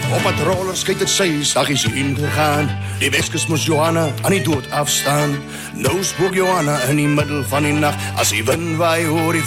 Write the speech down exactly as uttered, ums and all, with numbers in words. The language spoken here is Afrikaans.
Op het rollerskate het sy saggies ingegaan. Die Weskus moes Johanna aan die dood afstaan. Nou spook Johanna in die middel van die nacht. As die wind waai oor die